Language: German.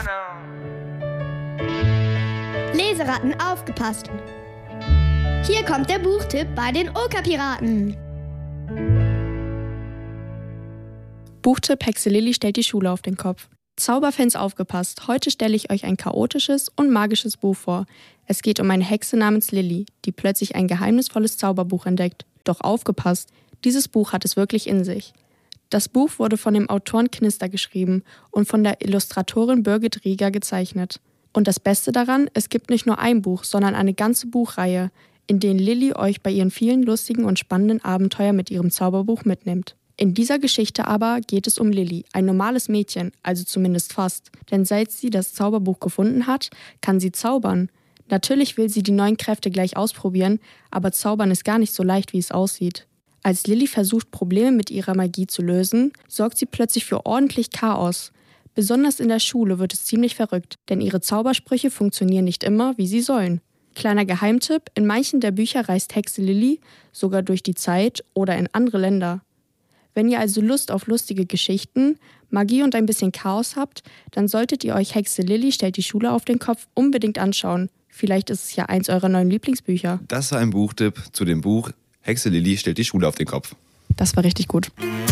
Leseratten, aufgepasst! Hier kommt der Buchtipp bei den Okerpiraten. Buchtipp: Hexe Lilli stellt die Schule auf den Kopf. Zauberfans, aufgepasst! Heute stelle ich euch ein chaotisches und magisches Buch vor. Es geht um eine Hexe namens Lilli, die plötzlich ein geheimnisvolles Zauberbuch entdeckt. Doch aufgepasst! Dieses Buch hat es wirklich in sich. Das Buch wurde von dem Autoren Knister geschrieben und von der Illustratorin Birgit Rieger gezeichnet. Und das Beste daran, es gibt nicht nur ein Buch, sondern eine ganze Buchreihe, in denen Lilli euch bei ihren vielen lustigen und spannenden Abenteuern mit ihrem Zauberbuch mitnimmt. In dieser Geschichte aber geht es um Lilli, ein normales Mädchen, also zumindest fast. Denn seit sie das Zauberbuch gefunden hat, kann sie zaubern. Natürlich will sie die neuen Kräfte gleich ausprobieren, aber zaubern ist gar nicht so leicht, wie es aussieht. Als Lilli versucht, Probleme mit ihrer Magie zu lösen, sorgt sie plötzlich für ordentlich Chaos. Besonders in der Schule wird es ziemlich verrückt, denn ihre Zaubersprüche funktionieren nicht immer, wie sie sollen. Kleiner Geheimtipp: In manchen der Bücher reist Hexe Lilli sogar durch die Zeit oder in andere Länder. Wenn ihr also Lust auf lustige Geschichten, Magie und ein bisschen Chaos habt, dann solltet ihr euch Hexe Lilli stellt die Schule auf den Kopf unbedingt anschauen. Vielleicht ist es ja eins eurer neuen Lieblingsbücher. Das war ein Buchtipp zu dem Buch Hexe Lilli stellt die Schule auf den Kopf. Das war richtig gut.